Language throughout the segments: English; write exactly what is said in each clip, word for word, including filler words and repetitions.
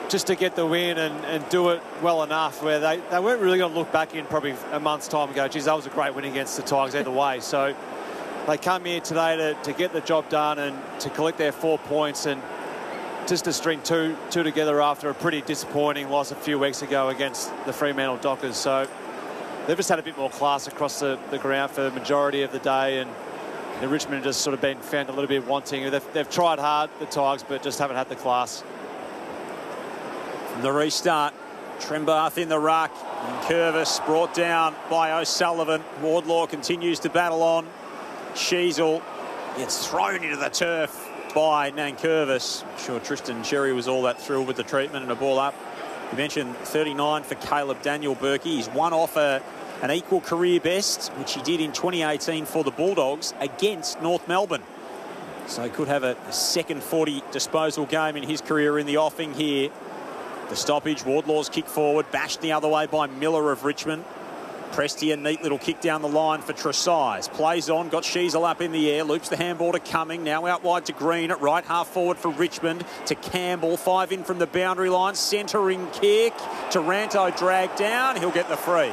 just to get the win and, and do it well enough where they, they weren't really going to look back in probably a month's time and go, geez, that was a great win against the Tigers either way. So they come here today to, to get the job done and to collect their four points and just to string two, two together after a pretty disappointing loss a few weeks ago against the Fremantle Dockers. So they've just had a bit more class across the, the ground for the majority of the day, and the Richmond have just sort of been found a little bit wanting. They've, they've tried hard, the Tigers, but just haven't had the class. From the restart, Trembath in the ruck, and Curvis brought down by O'Sullivan. Wardlaw continues to battle on. Sheasel gets thrown into the turf by Nankervis. I'm sure Tristan Xerri was all that thrilled with the treatment and a ball up. You mentioned thirty-nine for Caleb Daniel Berkey. He's one off a, an equal career best, which he did in twenty eighteen for the Bulldogs against North Melbourne. So he could have a, a second forty disposal game in his career in the offing here. The stoppage, Wardlaw's kick forward, bashed the other way by Miller of Richmond. Prestia, neat little kick down the line for Tresize. Plays on, got Sheasel up in the air, loops the handball to Cumming, now out wide to Green at right half forward for Richmond, to Campbell, five in from the boundary line, centering kick, Taranto dragged down, he'll get the free.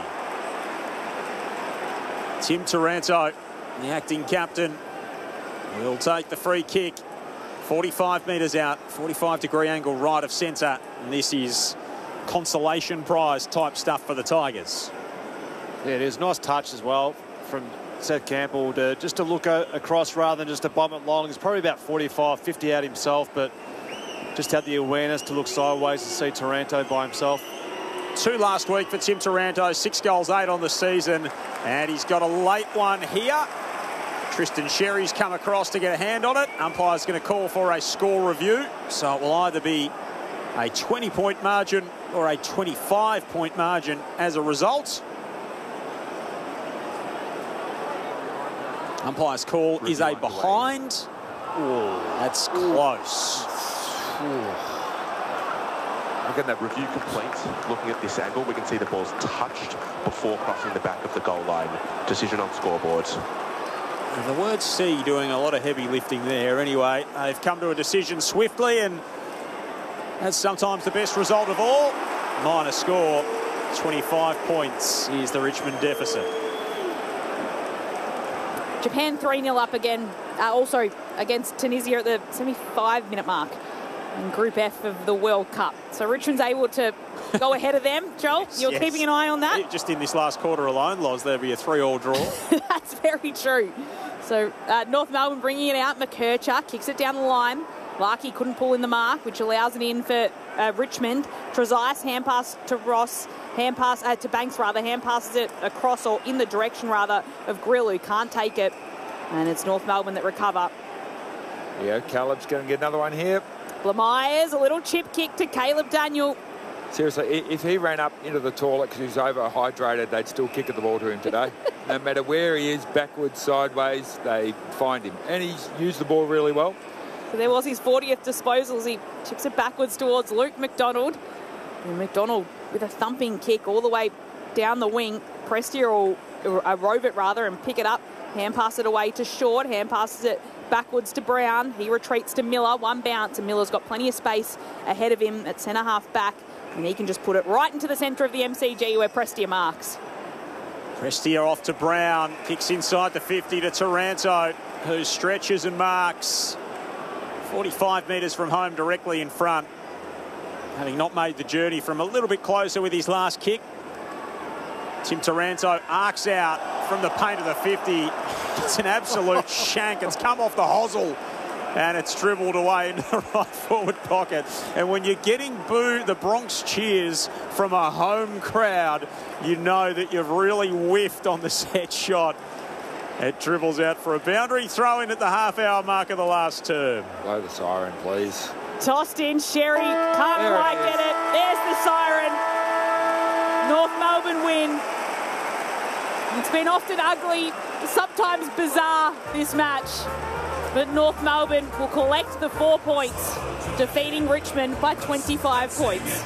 Tim Taranto, the acting captain, will take the free kick. forty-five metres out, forty-five degree angle right of centre, and this is consolation prize type stuff for the Tigers. Yeah, it is. Nice touch as well from Seth Campbell to just to look across rather than just to bomb it long. He's probably about forty-five, fifty out himself, but just had the awareness to look sideways and see Taranto by himself. Two last week for Tim Taranto, six goals, eight on the season, and he's got a late one here. Tristan Xerri's come across to get a hand on it. Umpire's going to call for a score review, so it will either be a twenty point margin or a twenty-five point margin as a result. Umpire's call is a behind. Ooh. That's close. Ooh. Look at that review complete. Looking at this angle, we can see the ball's touched before crossing the back of the goal line. Decision on scoreboard. The word C doing a lot of heavy lifting there. Anyway, they've come to a decision swiftly, and that's sometimes the best result of all. Minor score, twenty-five points is the Richmond deficit. Japan three nil up again, uh, also against Tunisia at the seventy-five minute mark in Group F of the World Cup. So Richmond's able to go ahead of them. Joel, yes, you're yes. keeping an eye on that? Just in this last quarter alone, Loz, there'll be a three all draw. That's very true. So uh, North Melbourne bringing it out. McKercher kicks it down the line. Larkey couldn't pull in the mark, which allows it in for uh, Richmond. Tresize, hand pass to Ross, hand pass uh, to Banks rather, hand passes it across or in the direction rather of Grill, who can't take it. And it's North Melbourne that recover. Yeah, Caleb's going to get another one here. Blamires, a little chip kick to Caleb Daniel. Seriously, if he ran up into the toilet because he's overhydrated, they'd still kick the ball to him today. No matter where he is, backwards, sideways, they find him. And he's used the ball really well. So there was his fortieth disposals. He chips it backwards towards Luke McDonald. And McDonald with a thumping kick all the way down the wing. Prestia will uh, rove it rather and pick it up. Hand pass it away to Short. Hand passes it backwards to Brown. He retreats to Miller. One bounce, and Miller's got plenty of space ahead of him at centre half back. And he can just put it right into the centre of the M C G where Prestia marks. Prestia off to Brown. Kicks inside the fifty to Taranto, who stretches and marks. forty-five metres from home, directly in front. Having not made the journey from a little bit closer with his last kick. Tim Taranto arcs out from the paint of the fifty. It's an absolute shank. It's come off the hosel and it's dribbled away into the right forward pocket. And when you're getting booed, the Bronx cheers from a home crowd, you know that you've really whiffed on the set shot. It dribbles out for a boundary throw in at the half-hour mark of the last term. Blow the siren, please. Tossed in, Xerri can't There quite it get it. There's the siren. North Melbourne win. It's been often ugly, sometimes bizarre, this match. But North Melbourne will collect the four points, defeating Richmond by twenty-five points.